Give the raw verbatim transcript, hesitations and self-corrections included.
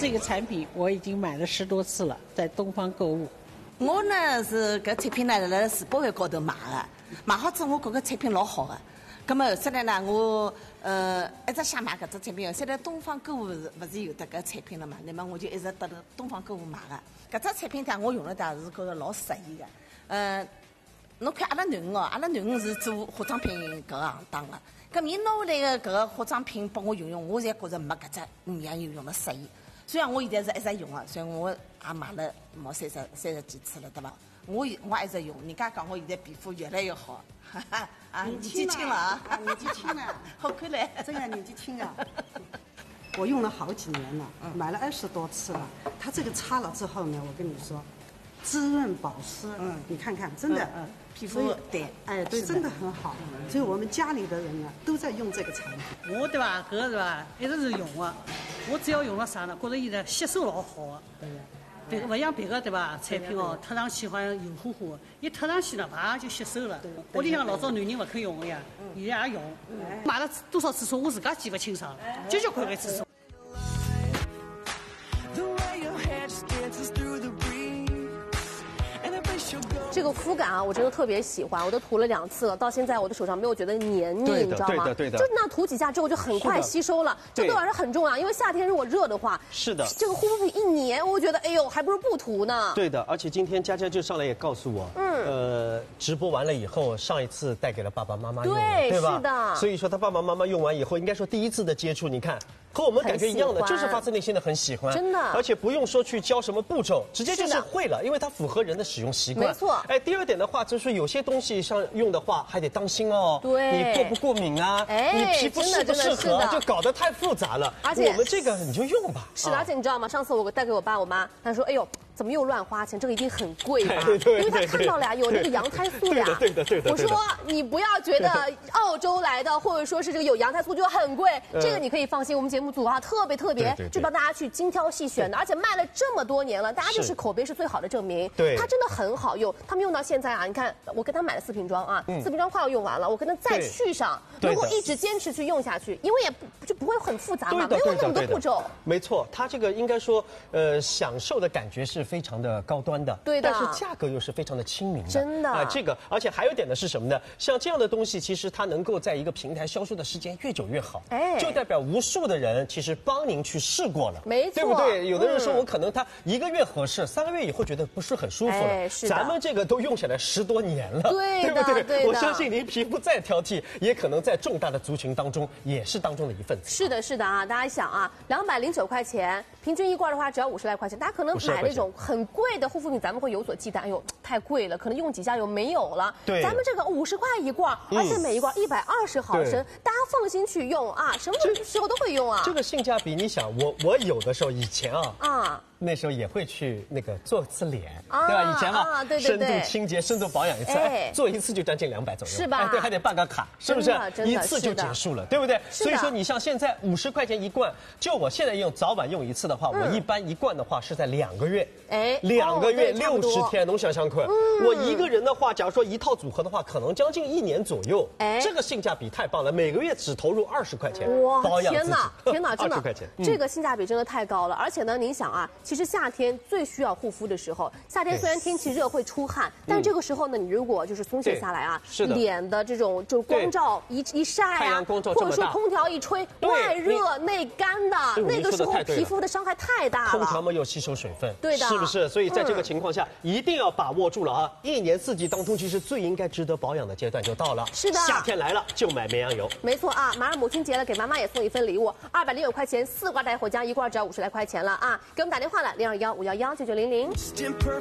这个产品我已经买了十多次了，在东方购物。 我呢是搿产品呢辣世博会高头买的，买好之后我觉着产品老好的。咁么后头来呢，我呃一直想买搿只产品。现在东方购物是勿是有得搿产品了嘛？那么我就一直到东方购物买的。搿只产品呢，我用了的是觉着老适意的。呃，侬看阿拉囡恩哦，阿拉囡恩是做化妆品搿行当的。咁伊拿回来的搿个化妆品帮我用用，我侪觉着没搿只五样有用的适意。虽然我现在是一直用的，所以我也买了毛三十三十几次了，对伐？我我一直用，人家讲我现在皮肤越来越好。哈哈啊，年纪轻了啊， 年纪轻了， 好看嘞， 真的年纪轻啊。我用了好几年了，买了二十多次了。它这个擦了之后呢，我跟你说，滋润保湿，嗯，你看看，真的， 嗯，皮肤对， 哎，对，真的很好。所以我们家里的人呢，都在用这个产品。 我对吧，搿个对吧，一直是用的。我只要用了啥呢？觉得伊呢吸收老好的。对。别个不像别个对吧？产品哦，贴上去好像油乎乎的，一贴上去呢，马上就吸收了。屋里向老早男人不肯用的呀，现在也用。买了多少次数，我自家记不清爽，就就看看次数。 这个肤感啊，我真的特别喜欢，我都涂了两次了，到现在我的手上没有觉得黏腻，你知道吗？ 对的，对的。 就那涂几下之后就很快吸收了，这对我来说很重要，因为夏天如果热的话， 是的， 这个护肤品一黏，我觉得哎呦，还不如不涂呢。 对的，而且今天佳佳就上来也告诉我，嗯，呃，直播完了以后，上一次带给了爸爸妈妈用， 对， 对吧？ 是的。 所以说他爸爸妈妈用完以后，应该说第一次的接触，你看。和我们感觉一样的，就是发自内心的很喜欢， 真的， 而且不用说去教什么步骤，直接就是会了，因为它符合人的使用习惯。 没错。 哎，第二点的话，就是有些东西上用的话还得当心哦， 对， 你过不过敏啊？ 哎， 你皮肤适不适合，就搞得太复杂了。 而且我们这个你就用吧。 是的，而且你知道吗？上次我带给我爸我妈，他说：“哎呦。”怎么又乱花钱？这个一定很贵吧？ 对对对， 因为他看到了呀，有那个羊胎素呀。 对的对的。 我说你不要觉得澳洲来的，或者说是这个有羊胎素就很贵，这个你可以放心，我们节目组啊特别特别就帮大家去精挑细选的，而且卖了这么多年了，大家就是口碑是最好的证明。 对， 它真的很好用，他们用到现在啊，你看我跟他买了四瓶装啊，四瓶装快要用完了，我跟他再续上，如果一直坚持去用下去，因为也不就不会很复杂嘛，没有那么多步骤。 没错，它这个应该说呃享受的感觉是非常的高。端的， 对的， 但是价格又是非常的亲民的， 真的啊、呃，这个，而且还有一点的是什么呢？像这样的东西，其实它能够在一个平台销售的时间越久越好，哎，就代表无数的人其实帮您去试过了， 没错， 对不对？有的人说我可能他一个月合适，三个月以后觉得不是很舒服了， 哎、是咱们这个都用起来十多年了， 对对不对？ 对的， 我相信您皮肤再挑剔，也可能在重大的族群当中也是当中的一份子。 是的，是的啊，大家想啊，两百零九块钱，平均一罐的话只要五十来块钱，大家可能买那种很贵的护肤品，咱们会有所忌惮，哎呦，太贵了，可能用几下又没有了。 对， 咱们这个五十块一罐，而且每一罐一百二十毫升，大家放心去用啊，什么时候都会用啊。 这个性价比，你想，我我有的时候以前啊啊。那时候也会去那个做次脸，啊、对吧？以前嘛， 啊、对对对深度清洁、深度保养一次，哎、做一次就将近两百左右， 是吧？ 哎，对，还得办个卡，是不是？一次就结束了，对不对？所以说，你像现在五十块钱一罐，就我现在用早晚用一次的话，嗯、我一般一罐的话是在两个月，哎，两个月六十天，侬想想看，嗯、我一个人的话，假如说一套组合的话，可能将近一年左右，哎，这个性价比太棒了，每个月只投入二十块钱， 哇， 保养天哪，天哪，真的， 二十块钱， 嗯、这个性价比真的太高了，而且呢，您想啊。其实夏天最需要护肤的时候，夏天虽然天气热会出汗，但这个时候呢，你如果就是松懈下来啊，脸的这种就光照一一晒啊，或者说空调一吹，外热内干的，那个时候皮肤的伤害太大了。 空调嘛又吸收水分， 对的， 是不是？所以在这个情况下，一定要把握住了啊！一年四季当中，其实最应该值得保养的阶段就到了。 是的， 夏天来了就买绵羊油。 没错啊，马上母亲节了，给妈妈也送一份礼物，二百零九块钱四罐带回家，一罐只要五十来块钱了啊！给我们打电话了，零二幺五幺幺九九零零。